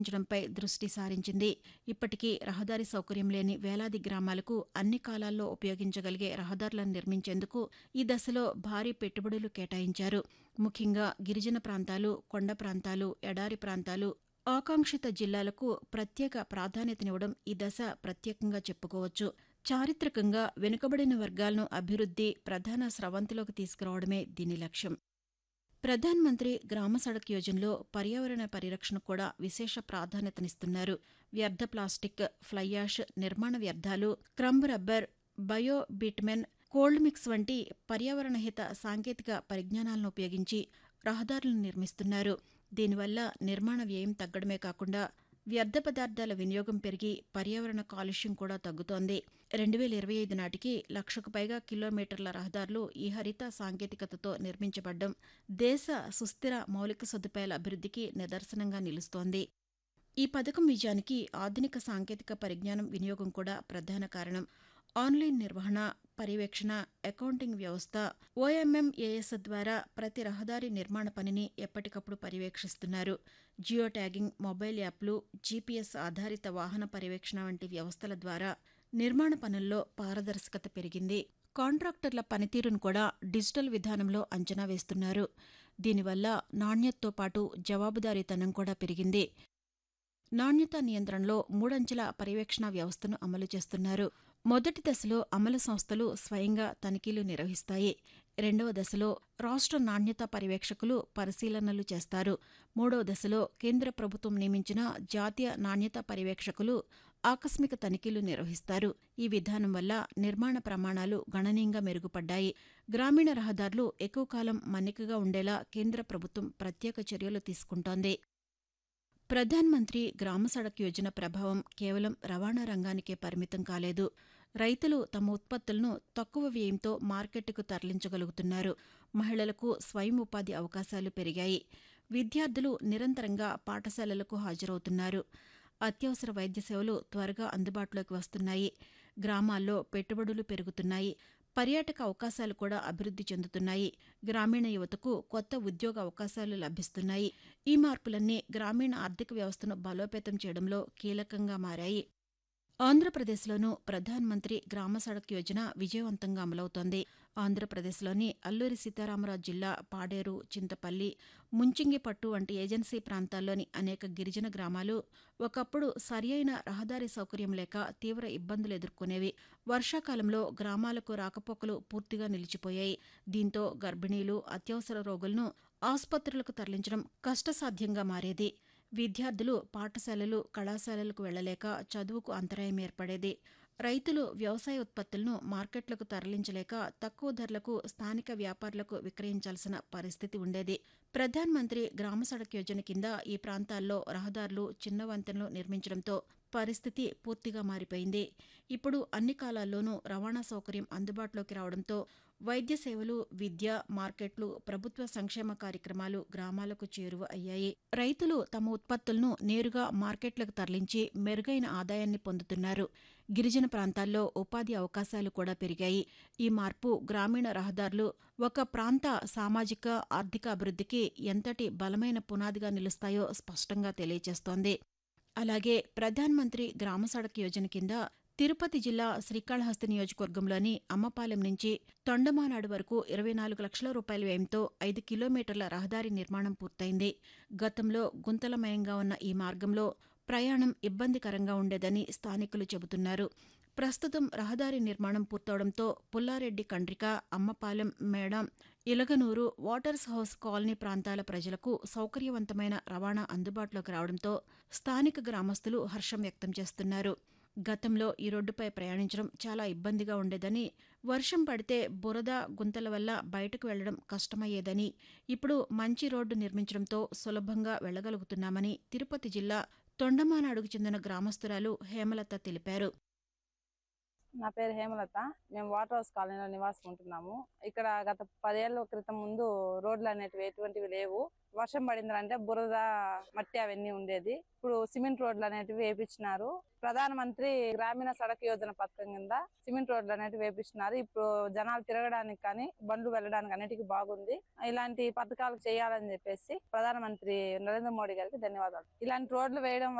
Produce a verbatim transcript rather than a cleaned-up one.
పెంచడంపై దృష్టి సారించింది. ఇప్పటికీ రహదారి సౌకర్యం లేని వేలాది గ్రామాలకు అన్ని కాలాల్లో ఉపయోగించగలిగే రహదారులను నిర్మించేందుకు ఈ దశలో భారీ పెట్టుబడులు కేటాయించారు. ముఖ్యంగా గిరిజన ప్రాంతాలు, కొండ ప్రాంతాలు, ఎడారి ప్రాంతాలు, ఆకాంక్షిత జిల్లాలకు ప్రత్యేక ప్రాధాన్యతనివ్వడం ఈ దశ ప్రత్యేకంగా చెప్పుకోవచ్చు. చారిత్రకంగా వెనుకబడిన వర్గాలను అభివృద్ధి ప్రధాన స్రవంతిలోకి తీసుకురావడమే దీని లక్ష్యం. ప్రధాన్ మంత్రి గ్రామ సడక్ యోజనలో పర్యావరణ పరిరక్షణకు కూడా విశేష ప్రాధాన్యతనిస్తున్నారు. వ్యర్థ ప్లాస్టిక్, ఫ్లై యాష్, నిర్మాణ వ్యర్థాలు, crumb rubber, bio bitumen, cold mix వంటి పర్యావరణహిత సాంకేతిక పరిజ్ఞానాలను ఉపయోగించి రహదారులను నిర్మిస్తున్నారు. దీనివల్ల నిర్మాణ వ్యయం తగ్గడమే కాకుండా వ్యర్థ పదార్థాల వినియోగం పెరిగి పర్యావరణ కాలుష్యం కూడా తగ్గుతోంది. రెండు వేల ఇరవై ఐదు నాటికి లక్షకు పైగా కిలోమీటర్ల రహదారులు ఈ హరిత సాంకేతికతతో నిర్మించబడ్డం దేశ సుస్థిర మౌలిక సదుపాయాల అభివృద్ధికి నిదర్శనంగా నిలుస్తోంది. ఈ పథకం విజయానికి ఆధునిక సాంకేతిక పరిజ్ఞానం వినియోగం కూడా ప్రధాన కారణం. ఆన్లైన్ నిర్వహణ, పర్యవేక్షణ, అకౌంటింగ్ వ్యవస్థ, ఓఎంఎంఏఎస్ ద్వారా ప్రతి రహదారి నిర్మాణ పనిని ఎప్పటికప్పుడు పర్యవేక్షిస్తున్నారు. జియో ట్యాగింగ్, మొబైల్ యాప్లు, జీపీఎస్ ఆధారిత వాహన పర్యవేక్షణ వంటి వ్యవస్థల ద్వారా నిర్మాణ పనుల్లో పారదర్శకత పెరిగింది. కాంట్రాక్టర్ల పనితీరును కూడా డిజిటల్ విధానంలో అంచనా వేస్తున్నారు. దీనివల్ల నాణ్యతతో పాటు జవాబుదారీతనం కూడా పెరిగింది. నాణ్యతా నియంత్రణలో మూడంచెల పర్యవేక్షణ వ్యవస్థను అమలు చేస్తున్నారు. మొదటి దశలో అమలు సంస్థలు స్వయంగా తనిఖీలు నిర్వహిస్తాయి. రెండవ దశలో రాష్ట్ర నాణ్యతా పర్యవేక్షకులు పరిశీలనలు చేస్తారు. మూడవ దశలో కేంద్ర ప్రభుత్వం నియమించిన జాతీయ నాణ్యతా పర్యవేక్షకులు ఆకస్మిక తనిఖీలు నిర్వహిస్తారు. ఈ విధానం వల్ల నిర్మాణ ప్రమాణాలు గణనీయంగా మెరుగుపడ్డాయి. గ్రామీణ రహదారులు ఎక్కువ కాలం మన్నికగా ఉండేలా కేంద్ర ప్రభుత్వం ప్రత్యేక చర్యలు తీసుకుంటోంది. ప్రధాన్ మంత్రి గ్రామ సడక్ యోజన ప్రభావం కేవలం రవాణా రంగానికే పరిమితం కాలేదు. రైతులు తమ ఉత్పత్తులను తక్కువ వ్యయంతో మార్కెట్కు తరలించగలుగుతున్నారు. మహిళలకు స్వయం ఉపాధి అవకాశాలు పెరిగాయి. విద్యార్థులు నిరంతరంగా పాఠశాలలకు హాజరవుతున్నారు. అత్యవసర వైద్య సేవలు త్వరగా అందుబాటులోకి వస్తున్నాయి. గ్రామాల్లో పెట్టుబడులు పెరుగుతున్నాయి. పర్యాటక అవకాశాలు కూడా అభివృద్ధి చెందుతున్నాయి. గ్రామీణ యువతకు కొత్త ఉద్యోగ అవకాశాలు లభిస్తున్నాయి. ఈ మార్పులన్నీ గ్రామీణ ఆర్థిక వ్యవస్థను బలోపేతం చేయడంలో కీలకంగా మారాయి. ఆంధ్రప్రదేశ్లోనూ ప్రధాన్ మంత్రి గ్రామ సడక్ యోజన విజయవంతంగా అమలవుతోంది. ఆంధ్రప్రదేశ్లోని అల్లూరి సీతారామరాజు జిల్లా పాడేరు, చింతపల్లి, ముంచింగిపట్టు వంటి ఏజెన్సీ ప్రాంతాల్లోని అనేక గిరిజన గ్రామాలు ఒకప్పుడు సరియైన రహదారి సౌకర్యం లేక తీవ్ర ఇబ్బందులు ఎదుర్కొనేవి. వర్షాకాలంలో గ్రామాలకు రాకపోకలు పూర్తిగా నిలిచిపోయాయి. దీంతో గర్భిణీలు, అత్యవసర రోగులను ఆసుపత్రులకు తరలించడం కష్టసాధ్యంగా మారేది. విద్యార్థులు పాఠశాలలు, కళాశాలలకు వెళ్లలేక చదువుకు అంతరాయం ఏర్పడేది. రైతులు వ్యవసాయ ఉత్పత్తులను మార్కెట్లకు తరలించలేక తక్కువ ధరలకు స్థానిక వ్యాపారులకు విక్రయించాల్సిన పరిస్థితి ఉండేది. ప్రధాన్ మంత్రి గ్రామ సడక్ యోజన కింద ఈ ప్రాంతాల్లో రహదారులు, చిన్న వంతెనలు నిర్మించడంతో పరిస్థితి పూర్తిగా మారిపోయింది. ఇప్పుడు అన్ని కాలాల్లోనూ రవాణా సౌకర్యం అందుబాటులోకి రావడంతో వైద్య సేవలు, విద్య, మార్కెట్లు, ప్రభుత్వ సంక్షేమ కార్యక్రమాలు గ్రామాలకు చేరువ అయ్యాయి. రైతులు తమ ఉత్పత్తులను నేరుగా మార్కెట్లకు తరలించి మెరుగైన ఆదాయాన్ని పొందుతున్నారు. గిరిజన ప్రాంతాల్లో ఉపాధి అవకాశాలు కూడా పెరిగాయి. ఈ మార్పు గ్రామీణ రహదారులు ఒక ప్రాంత సామాజిక, ఆర్థిక అభివృద్ధికి ఎంతటి బలమైన పునాదిగా నిలుస్తాయో స్పష్టంగా తెలియజేస్తోంది. అలాగే ప్రధాన్ మంత్రి గ్రామ సడక్ యోజన కింద తిరుపతి జిల్లా శ్రీకాళహస్తి నియోజకవర్గంలోని అమ్మపాలెం నుంచి తొండమానాడు వరకు ఇరవై నాలుగు లక్షల రూపాయల వ్యయంతో ఐదు కిలోమీటర్ల రహదారి నిర్మాణం పూర్తయింది. గతంలో గుంతలమయంగా ఉన్న ఈ మార్గంలో ప్రయాణం ఇబ్బందికరంగా ఉండేదని స్థానికులు చెబుతున్నారు. ప్రస్తుతం రహదారి నిర్మాణం పూర్తవడంతో Pulla Reddy Kandrika, Ammapalem, madam, Ilaganuru, waters house colony ప్రాంతాల ప్రజలకు సౌకర్యవంతమైన రవాణా అందుబాటులోకి రావడంతో స్థానిక గ్రామస్తులు హర్షం వ్యక్తం చేస్తున్నారు. గతంలో ఈ రోడ్డుపై ప్రయాణించడం చాలా ఇబ్బందిగా ఉండేదని, వర్షం పడితే బురద, గుంతల వల్ల బయటకు వెళ్లడం కష్టమయ్యేదని, ఇప్పుడు మంచి రోడ్డు నిర్మించడంతో సులభంగా వెళ్లగలుగుతున్నామని తిరుపతి జిల్లా తొండమానాడుకు చెందిన గ్రామస్తురాలు హేమలత తెలిపారు. నా పేరు హేమలత. మేము వాటర్ హౌస్ కాలనీలో నివాసం ఉంటున్నాము. ఇక్కడ గత పదేళ్ల క్రితం ముందు రోడ్లు అనేటివి ఎటువంటివి లేవు. వర్షం పడిందంటే బురద, మట్టి అవన్నీ ఉండేది. ఇప్పుడు సిమెంట్ రోడ్లు అనేటివి వేపించినారు. ప్రధాన మంత్రి గ్రామీణ సడక్ యోజన పథకం కింద సిమెంట్ రోడ్లు అనేటివి వేపించినారు. ఇప్పుడు జనాలు తిరగడానికి కానీ బండ్లు వెళ్ళడానికి అన్నిటికీ బాగుంది. ఇలాంటి పథకాలు చేయాలని చెప్పేసి ప్రధాన మంత్రి నరేంద్ర మోడీ గారికి ధన్యవాదాలు. ఇలాంటి రోడ్లు వేయడం